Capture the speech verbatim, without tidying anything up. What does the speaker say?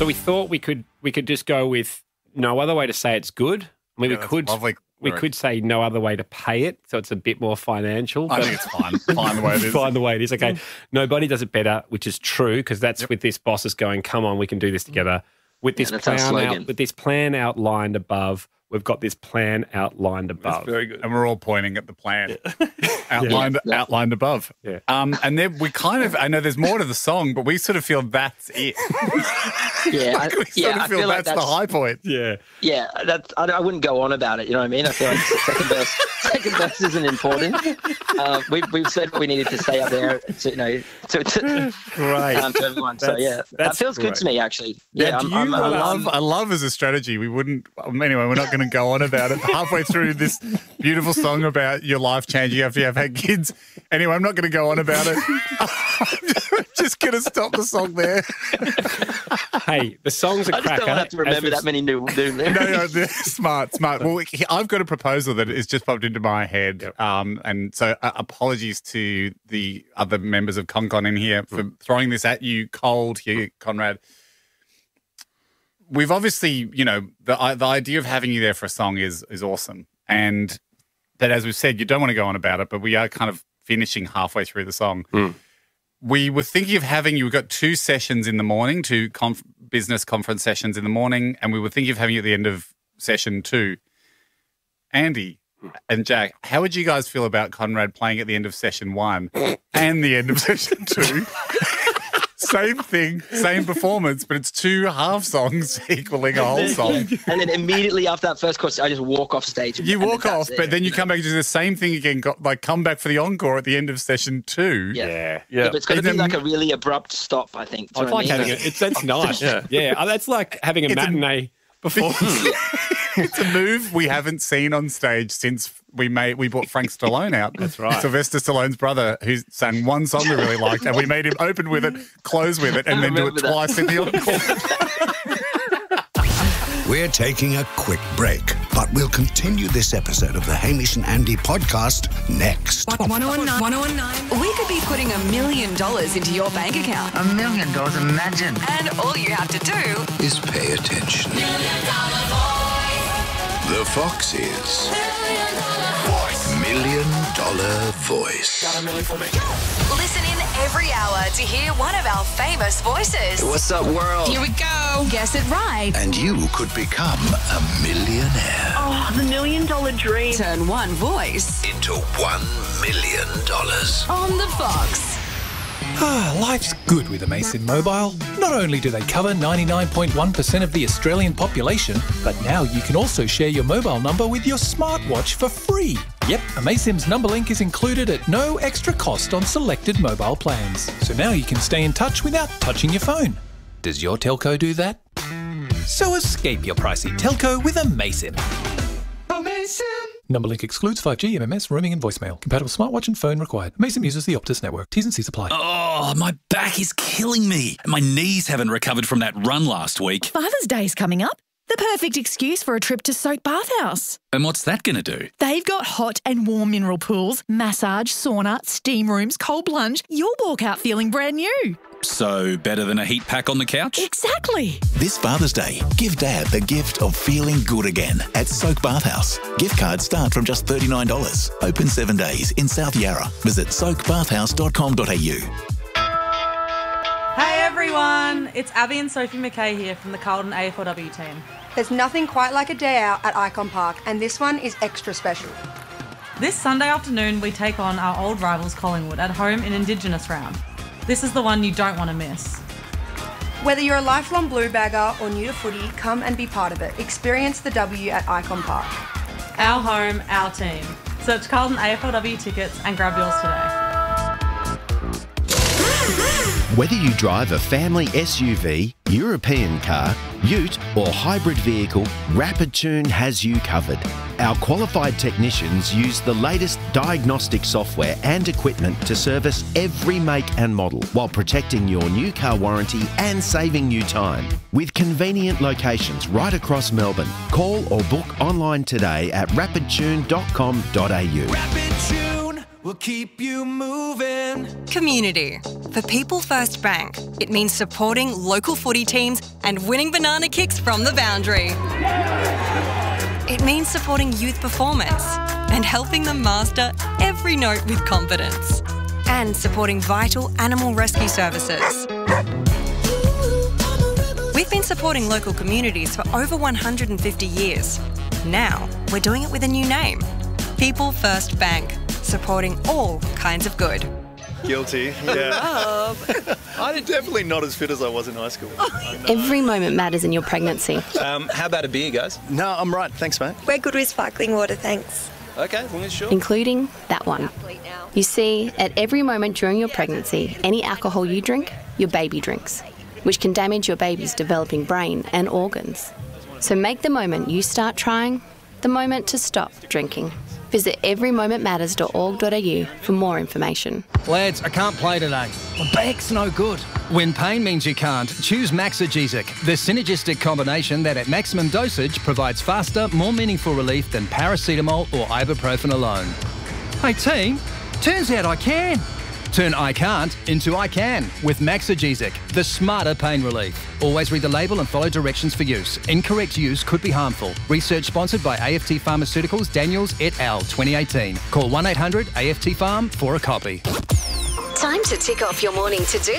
So we thought we could we could just go with no other way to say it's good. I mean, Yeah, we that's could lovely. we could say no other way to pay it, so it's a bit more financial. I but think it's fine. Fine the way it is. Fine the way it is. Okay, nobody does it better, which is true because that's yep. with this bosses going. Come on, we can do this together. With this yeah, that's plan out, with this plan outlined above. We've got this plan outlined above. That's very good. And we're all pointing at the plan outlined yeah. outlined above. Yeah. Um, and then we kind of, I know there's more to the song, but we sort of feel that's it. Yeah. like we I, yeah, sort of I feel, feel that's, like that's the high point. Yeah. Yeah. That's, I, I wouldn't go on about it. You know what I mean? I feel like the second verse, second verse isn't important. Uh, we've, we've said what we needed to say up there to, you know, to, to, right. um, to everyone. So, yeah, that feels great. good to me, actually. Yeah. yeah I'm, do you, I'm, I, I'm, love, I love as a strategy, we wouldn't, anyway, we're not going to go on about it. Halfway through this beautiful song about your life changing after you have had kids. Anyway, I'm not going to go on about it. I'm just going to stop the song there. Hey, the song's a I just cracker. don't have to remember that many new, new lyrics. No, no, smart, smart. Well, I've got a proposal that has just popped into my head. Yep. Um, and so uh, apologies to the other members of ConCon in here for throwing this at you cold here, Conrad. We've obviously, you know, the the idea of having you there for a song is is awesome. And that, as we've said, you don't want to go on about it, but we are kind of finishing halfway through the song. Mm. We were thinking of having you, we've got two sessions in the morning, two conf- business conference sessions in the morning, and we were thinking of having you at the end of session two. Andy and Jack, how would you guys feel about Conrad playing at the end of session one and the end of session two? Same thing, same performance, but it's two half songs equaling a whole song. And then immediately after that first chorus, I just walk off stage. And, You walk and off, it, but then you come back and do the same thing again, got, like come back for the encore at the end of session two. Yeah. Yeah. Yeah, Yeah. but it's got to And be then- like a really abrupt stop, I think. Do you I'd know like what I mean? having it. It's, that's nice. yeah. Yeah. Oh, that's like having a It's a- matinee performance. It's a move we haven't seen on stage since we made we brought Frank Stallone out. That's right. Sylvester Stallone's brother, who sang one song we really liked, and we made him open with it, close with it, and I then do it remember that. twice in the encore. We're taking a quick break, but we'll continue this episode of the Hamish and Andy podcast next. one oh nine. one oh nine. We could be putting a million dollars into your bank account. A million dollars, imagine. And all you have to do Is pay attention. The Foxes. Million Dollar Voice. listen in every hour to hear one of our famous voices. What's up, world? Here we go. Guess it right. And you could become a millionaire. Oh, the million dollar dream. Turn one voice Into one million dollars. on the Fox. Ah, life's good with Amazon Mobile. Not only do they cover ninety-nine point one percent of the Australian population, but now you can also share your mobile number with your smartwatch for free. Yep, Amazon's number link is included at no extra cost on selected mobile plans. So now you can stay in touch without touching your phone. Does your telco do that? So escape your pricey telco with Amazon. Amazon! Number link excludes five G, M M S, roaming and voicemail. Compatible smartwatch and phone required. Amazon uses the Optus network. T's and C's apply. Oh, my back is killing me. And my knees haven't recovered from that run last week. Father's Day's coming up. The perfect excuse for a trip to Soak Bathhouse. And what's that going to do? They've got hot and warm mineral pools, massage, sauna, steam rooms, cold plunge. You'll walk out feeling brand new. So better than a heat pack on the couch? Exactly. This Father's Day, give Dad the gift of feeling good again at Soak Bathhouse. Gift cards start from just thirty-nine dollars. Open seven days in South Yarra. Visit soak bathhouse dot com dot a u. Hey everyone, it's Abby and Sophie McKay here from the Carlton A F L W team. There's nothing quite like a day out at Icon Park, and this one is extra special. This Sunday afternoon we take on our old rivals Collingwood at home in Indigenous round. This is the one you don't want to miss. Whether you're a lifelong blue bagger or new to footy, come and be part of it. Experience the W at Icon Park. Our home, our team. Search Carlton A F L W tickets and grab yours today. Whether you drive a family S U V, European car, ute or hybrid vehicle, Rapid Tune has you covered. Our qualified technicians use the latest diagnostic software and equipment to service every make and model while protecting your new car warranty and saving you time. With convenient locations right across Melbourne, call or book online today at rapid tune dot com dot a u. Rapid Tune, We'll keep you moving. Community. For People First Bank, it means supporting local footy teams and winning banana kicks from the boundary. It means supporting youth performance and helping them master every note with confidence. And supporting vital animal rescue services. We've been supporting local communities for over one hundred fifty years. Now, we're doing it with a new name. People First Bank, supporting all kinds of good. Guilty, yeah. I'm definitely not as fit as I was in high school. Every moment matters in your pregnancy. Um, how about a beer, guys? No, I'm right. Thanks, mate. We're good with sparkling water, thanks. Okay, as long as sure. Including that one. You see, at every moment during your pregnancy, any alcohol you drink, your baby drinks, which can damage your baby's developing brain and organs. So make the moment you start trying the moment to stop drinking. Visit every moment matters dot org dot a u for more information. Lads, I can't play today. My back's no good. When pain means you can't, choose Maxigesic, the synergistic combination that at maximum dosage provides faster, more meaningful relief than paracetamol or ibuprofen alone. Hey team, turns out I can. Turn I can't into I can with Maxigesic, the smarter pain relief. Always read the label and follow directions for use. Incorrect use could be harmful. Research sponsored by A F T Pharmaceuticals, Daniels et al. twenty eighteen. Call one eight hundred A F T Farm for a copy. Time to tick off your morning to-do